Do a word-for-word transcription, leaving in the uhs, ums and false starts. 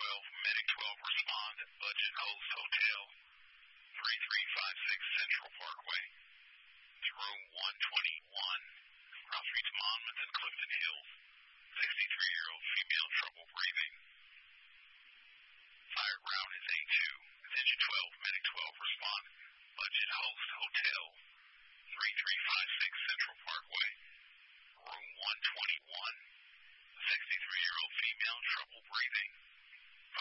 twelve, Medic twelve respond at Budget Host Hotel, three three five six Central Parkway. It's room one twenty-one, across Streets Monmouth and Clifton Hills. sixty-three-year-old female, trouble breathing. Fire ground is A two. Attention twelve, Medic twelve respond. Budget Host Hotel, three three five six Central Parkway. Room one twenty-one. sixty-three-year-old female, trouble breathing.